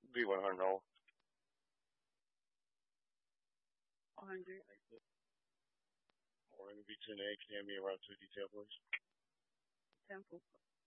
V100 all. 100. Or in V10A, can you have me a route to detail, please? Temple.